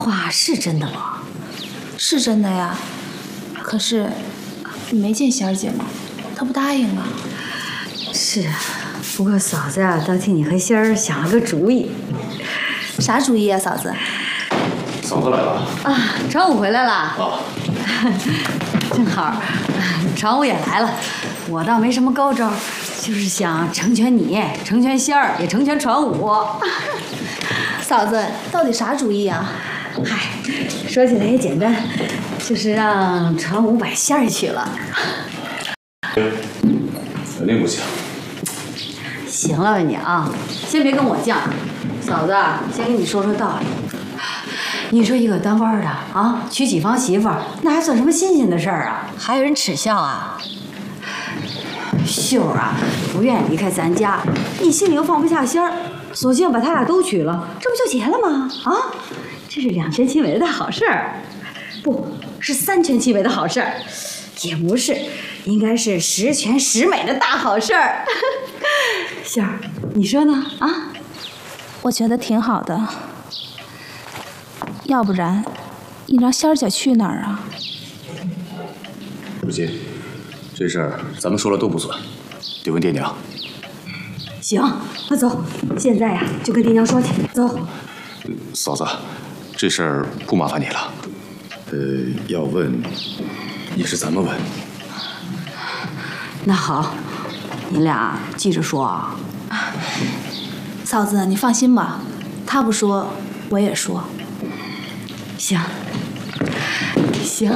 话是真的吗？ 是真的呀，可是你没见仙儿姐吗？她不答应啊。 是啊，不过嫂子啊，倒替你和仙儿想了个主意。 啥主意啊，嫂子？ 嫂子来了啊，传武回来了。 啊， 正好，传武也来了。我倒没什么高招，就是想成全你，成全仙儿，也成全传武。 嫂子，到底啥主意啊？ 嗨，说起来也简单，就是让传武把仙儿娶了。 肯定不行。 行了吧你啊，先别跟我犟，嫂子，先跟你说说道理。你说一个当官的啊，娶几房媳妇儿，那还算什么新鲜的事儿啊？还有人耻笑啊？秀儿啊，不愿意离开咱家，你心里又放不下仙儿，索性把他俩都娶了，这不就结了吗？啊，这是2全其美的大好事儿，不是3全其美的好事儿，也不是，应该是10全10美的大好事儿。秀儿，你说呢？啊？ 我觉得挺好的。要不然，你让仙儿姐去哪儿啊？ 如今，这事儿咱们说了都不算，得问爹娘。 行，那走，现在呀就跟爹娘说去。走。 嫂子，这事儿不麻烦你了。要问，也是咱们问。 那好，你俩记着说啊。 嫂子，你放心吧，他不说，我也说。 行，行。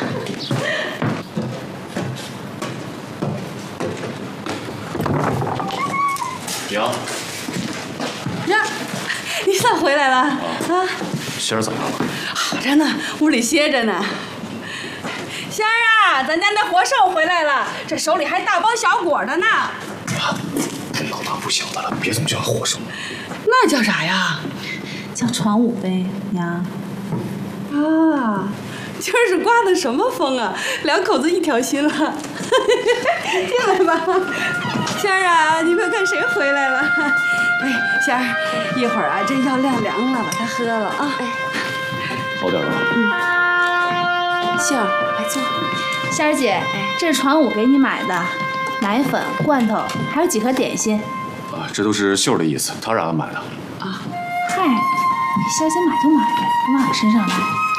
娘， 呀，你咋回来了？啊， 仙儿怎么样了？ 好着呢，屋里歇着呢。仙儿啊，咱家那活兽回来了，这手里还大包小裹的呢。 妈，他老大不小的了，别总叫他活兽。 那叫啥呀？ 叫传武呗，娘。 啊，今儿是刮的什么风啊？两口子一条心了。进来吧，仙儿啊，你快看谁回来了？哎，仙儿，一会儿啊，这药晾凉了，把它喝了啊。哎， 好点了吗？ 杏儿，来坐。仙儿姐，这是传武给你买的，奶粉、罐头，还有几盒点心。 啊，这都是秀儿的意思，她让俺买的。 啊，嗨，仙儿姐买就买呗，往我身上来。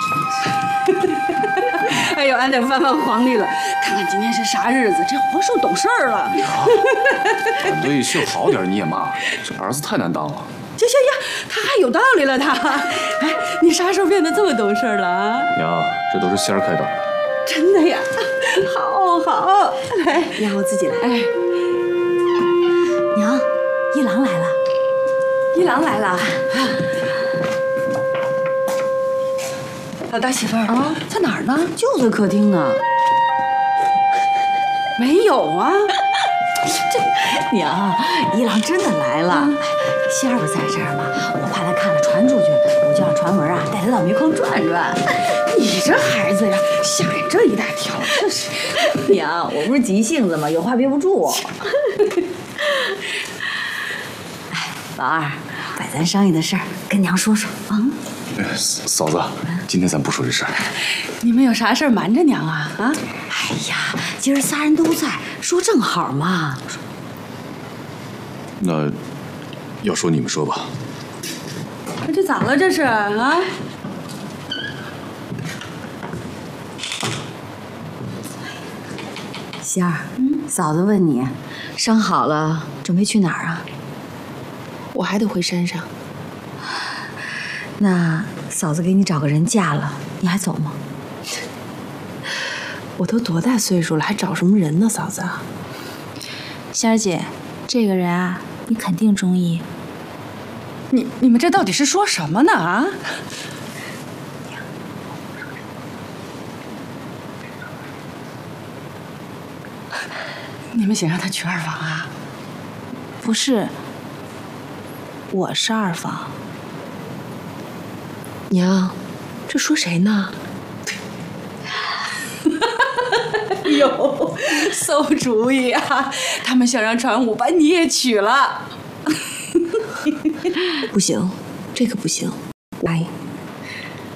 哎呦，俺得翻翻黄历了，看看今天是啥日子。这活兽懂事儿了。 俺对秀好点你也骂，这儿子太难当了。 行，他还有道理了他。哎，你啥时候变得这么懂事了啊？ 娘，这都是仙儿开导的。 真的呀，好，来， 娘，我自己来。 哎， 娘，一郎来了。 一郎来了。老大媳妇儿啊，在哪儿呢？ 就在客厅呢。 没有啊。 娘，一郎真的来了。仙儿不在这儿吗？我怕他看了传出去，我就让传文啊带他到煤矿转转。 你这孩子呀，吓人这一大跳，这是。 娘，我不是急性子吗？有话憋不住。哎，老二，把咱商议的事儿跟娘说说啊。 嫂子，今天咱不说这事儿。 你们有啥事儿瞒着娘啊？啊？ 哎呀，今儿仨人都在，说正好嘛。 那要说你们说吧。 这咋了？这是啊？ 仙儿，嫂子问你，伤好了准备去哪儿啊？ 我还得回山上。 那嫂子给你找个人嫁了，你还走吗？ 我都多大岁数了，还找什么人呢，嫂子？仙儿姐，这个人啊，你肯定中意。 你们这到底是说什么呢？啊？你们想让他娶二房啊？ 不是，我是二房。 娘，这说谁呢？ 哟，馊主意啊！他们想让传武把你也娶了。 不行，这个不行，答应。